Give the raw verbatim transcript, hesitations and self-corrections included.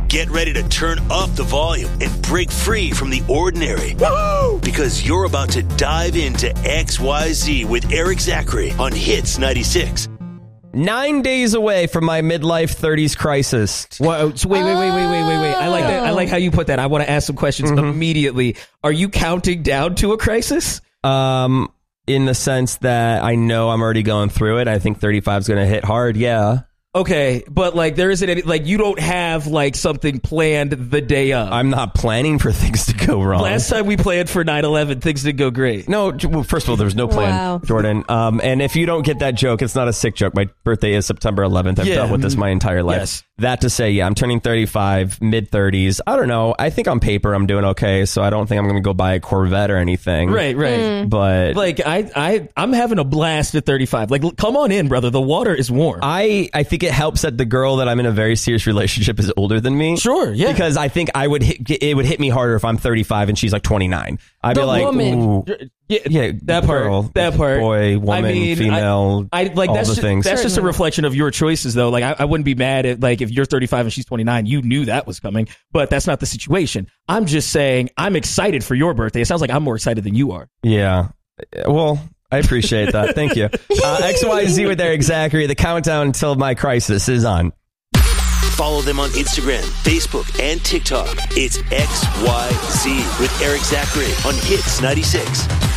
Get ready to turn up the volume and break free from the ordinary. Woo! Because you're about to dive into X Y Z with Eric Zachary on Hits ninety-six. Nine days away from my midlife thirties crisis. Whoa, so wait, wait, wait, wait, wait, wait, wait. I like that. I like how you put that. I want to ask some questions mm-hmm. immediately. Are you counting down to a crisis? Um, in the sense that I know I'm already going through it. I think thirty-five is going to hit hard. Yeah. Okay, but like there isn't any, like you don't have like something planned the day of. I'm not planning for things to go wrong. Last time we planned for nine eleven, things didn't go great. No, well, first of all, there's no plan, wow. Jordan. Um, and if you don't get that joke, it's not a sick joke. My birthday is September eleventh. I've yeah. dealt with this my entire life. Yes. That to say, yeah, I'm turning thirty-five, mid thirties. I don't know. I think on paper I'm doing okay, so I don't think I'm going to go buy a Corvette or anything. Right, right. Mm. But like I, I, I'm having a blast at thirty-five. Like, come on in, brother. The water is warm. I, I think it helps that the girl that I'm in a very serious relationship is older than me. Sure, yeah. Because I think I would hit, it would hit me harder if I'm thirty-five and she's like twenty-nine. I'd the be like, woman. ooh. Yeah, yeah, that girl, part, that part, boy, woman, I mean, female, I, I like all that's the just, things. That's just a reflection of your choices, though. Like, I, I wouldn't be mad at like if you're thirty-five and she's twenty-nine, you knew that was coming, but that's not the situation. I'm just saying I'm excited for your birthday. It sounds like I'm more excited than you are. Yeah, well, I appreciate that. Thank you. Uh, X Y Z with Eric Zachary. The countdown until my crisis is on. Follow them on Instagram, Facebook, and TikTok. It's X Y Z with Eric Zachary on Hits ninety-six.